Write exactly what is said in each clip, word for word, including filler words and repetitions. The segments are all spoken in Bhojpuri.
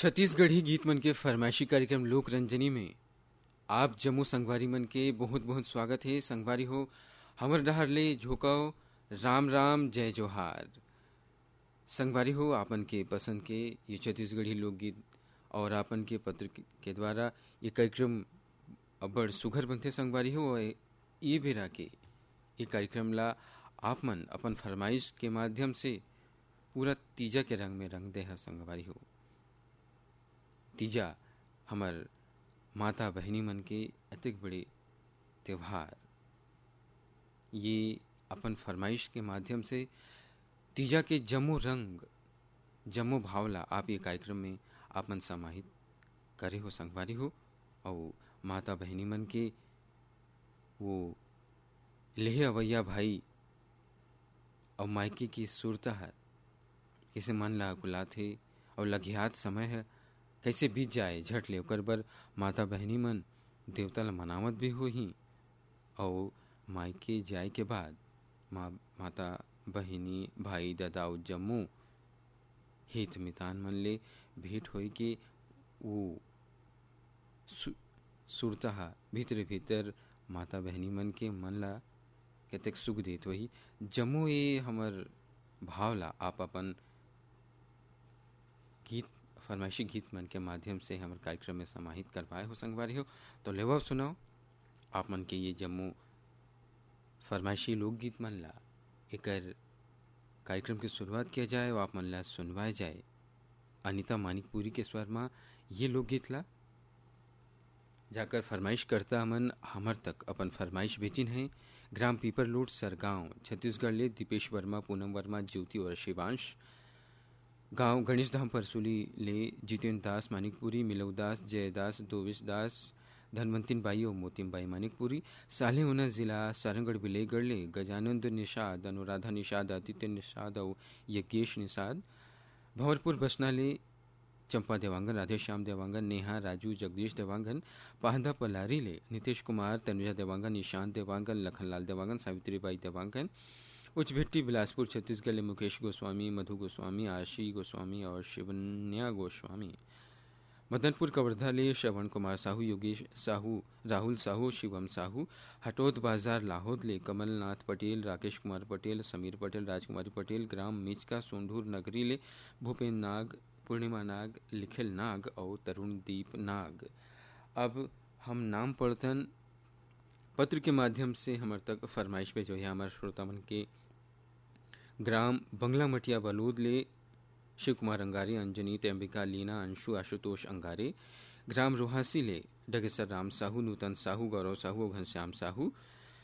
छत्तीसगढ़ी गीत मन के फरमाइशी कार्यक्रम लोक रंजनी में आप जम्मू संगवारी मन के बहुत बहुत स्वागत है। संगवारी हो हमर डहर ले झोकाओ राम राम जय जोहार। संगवारी हो आपन के पसंद के ये छत्तीसगढ़ी लोकगीत और आपन के पत्र के द्वारा ये कार्यक्रम अब्बड़ सुघर बनते। संगवारी हो ये बेरा के ये कार्यक्रम ला आप मन अपन फरमाइश के माध्यम से पूरा तीजा के रंग में रंग दे है। संगवारी हो तीजा हमर माता बहनी मन के अतिक बड़े त्योहार, ये अपन फरमाइश के माध्यम से तीजा के जम्मो रंग जम्मो भावला आप ये कार्यक्रम में आपन समाहित करे हो। संगवारी हो और माता बहनी मन के वो लेह अवैया भाई और मायके की सूरता है कैसे मन ला गुलात है और लघियात समय है कैसे बीत जाए झट ले ओकर बर माता बहनी मन देवता ला मनावत भी हो ही और मायके जाए के बाद माँ माता बहनी भाई दादा जम्मू हित मितान मन ले भेंट होई के वो सु, सुरता भीतर भीतर माता बहनी मन के मन ला कतेक सुख देत वही जम्मू ये हमर भावला आप अपन गीत फरमाइशी गीत मन के माध्यम से हमारे कार्यक्रम में समाहित कर पाए हो। संगवारी हो तो लेवा सुनाओ आप मन के ये जम्मू फरमाइशी लोकगीत मन ला एक कार्यक्रम की शुरुआत किया जाए और आप मन ला सुनवाए जाए अनीता मानिकपुरी के स्वर में ये लोकगीत ला जाकर फरमाइश करता मन हमर तक अपन फरमाइश भेजिन है। ग्राम पीपर लोड सरगांव छत्तीसगढ़ ले दीपेश वर्मा पूनम वर्मा ज्योति और शिवांश गांव गणेश धाम परसुली ले जितेंद्र दास मानिकपुरी मिलव दास जयदास दोविश दास धनवंतिन बाई और मोतिम बाई मानिकपुरी साले उना जिला सारंगढ़ बिलेगढ़ ले गजानंद निषाद अनुराधा निषाद आदित्य निषाद और यज्ञेश निषाद भंवरपुर बसना ले चंपा देवांगन राधेश्याम देवांगन नेहा राजू जगदीश देवांगन पाहदा पलारी ले नीतीश कुमार तनुजा देवांगन ईशान देवांगन लखनलाल देवांगन सावित्रीबाई देवांगन उच्च भिट्टी बिलासपुर छत्तीसगढ़ ले मुकेश गोस्वामी मधु गोस्वामी आशी गोस्वामी और शिवन्या गोस्वामी मदनपुर कवर्धा ले श्रवण कुमार साहू योगेश साहू राहुल साहू शिवम साहू हटोद बाजार लाहौद ले कमलनाथ पटेल राकेश कुमार पटेल समीर पटेल राजकुमारी पटेल ग्राम मिचका सोंढूर नगरी ले भूपेन्द्र नाग पूर्णिमा नाग लिखिल नाग और तरुण दीप नाग। अब हम नाम पढ़तन पत्र के माध्यम से हमारे तक फरमाइश पे जो है हमारे श्रोता मन के ग्राम बंगला मटिया बलूद ले शिव कुमार अंगारे अंजनीत अंबिका लीना अंशु आशुतोष अंगारे ग्राम रोहासी ले डगेसर राम साहू नूतन साहू गौरव साहू और घनश्याम साहू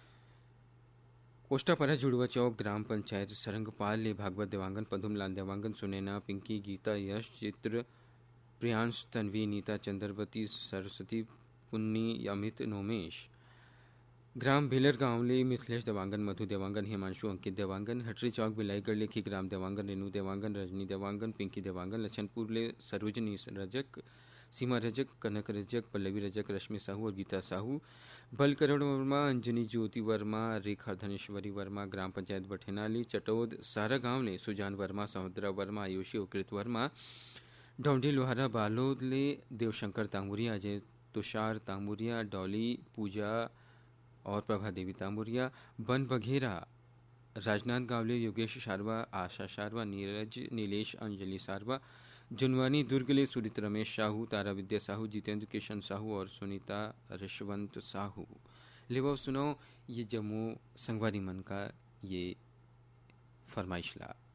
कोष्टापरा जुड़वा चौक ग्राम पंचायत सरंगपाल ले भागवत देवांगन पदुमलाल देवांगन सुनैना पिंकी गीता यश चित्र प्रियांश तन्वी नीता चंद्रवती सरस्वती पुन्नी अमित नोमेश ग्राम भेलर गांव ले मिथिलेश देवांगन मधु देवांगन हिमांशु अंकित देवांगन हटरी चौक बिलाईगढ़ ले खी ग्राम देवांगन रेणु देवांगन रजनी देवांगन पिंकी देवांगन लछनपुर ले सरोजनी रजक सीमा रजक कनक रजक पल्लवी रजक रश्मि साहू और गीता साहू बलकरण वर्मा अंजनी ज्योति वर्मा रेखा धनेश्वरी वर्मा ग्राम पंचायत बठेनाली चटोद सारा गांव ले सुजान वर्मा सहोदरा वर्मा आयुषी और कृत वर्मा डोंडी लोहारा बालोद ले देवशंकर तांबुरिया अजय तुषार तांबुरिया डॉली पूजा और प्रभा देवी तांबुरिया बन बघेरा राजनाथ गावले योगेश शारवा आशा शारवा नीरज नीलेश अंजलि शारवा जुनवानी दुर्ग ले सुरित रमेश साहू तारा विद्या साहू जितेंद्र किशन साहू और सुनीता ऋषवंत साहू। लेवा सुनो ये जम्मू संगवारी मन का ये फरमाइश ला।